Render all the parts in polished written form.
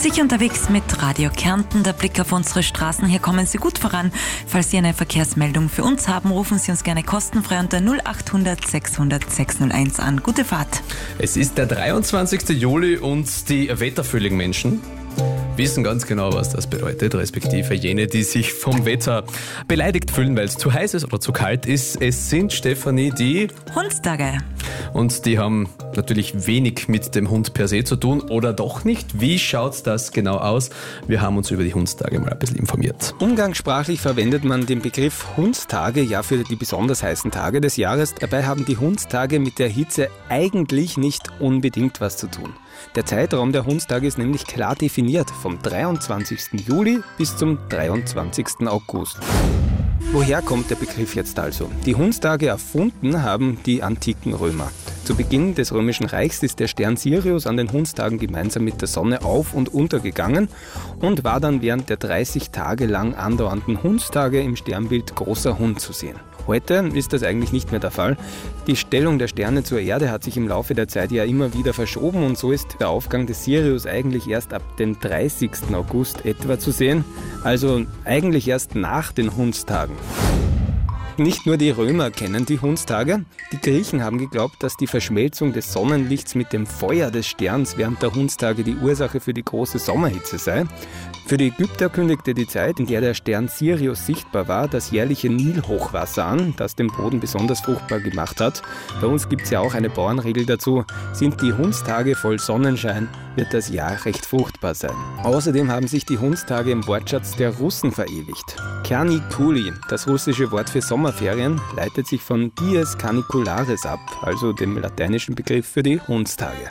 Sicher unterwegs mit Radio Kärnten. Der Blick auf unsere Straßen. Hier kommen Sie gut voran. Falls Sie eine Verkehrsmeldung für uns haben, rufen Sie uns gerne kostenfrei unter 0800 600 601 an. Gute Fahrt. Es ist der 23. Juli und die Wetterfühling-Menschen wissen ganz genau, was das bedeutet, respektive jene, die sich vom Wetter beleidigt fühlen, weil es zu heiß ist oder zu kalt ist. Es sind, Stefanie, die Hundstage. Und die haben natürlich wenig mit dem Hund per se zu tun oder doch nicht. Wie schaut das genau aus? Wir haben uns über die Hundstage mal ein bisschen informiert. Umgangssprachlich verwendet man den Begriff Hundstage ja für die besonders heißen Tage des Jahres. Dabei haben die Hundstage mit der Hitze eigentlich nicht unbedingt was zu tun. Der Zeitraum der Hundstage ist nämlich klar definiert, vom 23. Juli bis zum 23. August. Woher kommt der Begriff jetzt also? Die Hundstage erfunden haben die antiken Römer. Zu Beginn des Römischen Reichs ist der Stern Sirius an den Hundstagen gemeinsam mit der Sonne auf- und untergegangen und war dann während der 30 Tage lang andauernden Hundstage im Sternbild großer Hund zu sehen. Heute ist das eigentlich nicht mehr der Fall. Die Stellung der Sterne zur Erde hat sich im Laufe der Zeit ja immer wieder verschoben und so ist der Aufgang des Sirius eigentlich erst ab dem 30. August etwa zu sehen, also eigentlich erst nach den Hundstagen. Nicht nur die Römer kennen die Hundstage. Die Griechen haben geglaubt, dass die Verschmelzung des Sonnenlichts mit dem Feuer des Sterns während der Hundstage die Ursache für die große Sommerhitze sei. Für die Ägypter kündigte die Zeit, in der der Stern Sirius sichtbar war, das jährliche Nilhochwasser an, das den Boden besonders fruchtbar gemacht hat. Bei uns gibt es ja auch eine Bauernregel dazu. Sind die Hundstage voll Sonnenschein, wird das Jahr recht fruchtbar sein. Außerdem haben sich die Hundstage im Wortschatz der Russen verewigt. Caniculi, das russische Wort für Sommerferien, leitet sich von Dies Canicularis ab, also dem lateinischen Begriff für die Hundstage.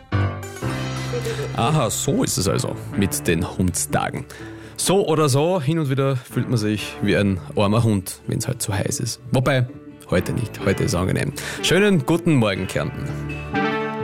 Aha, so ist es also mit den Hundstagen. So oder so, hin und wieder fühlt man sich wie ein armer Hund, wenn es halt zu heiß ist. Wobei, heute nicht, heute ist es angenehm. Schönen guten Morgen, Kärnten.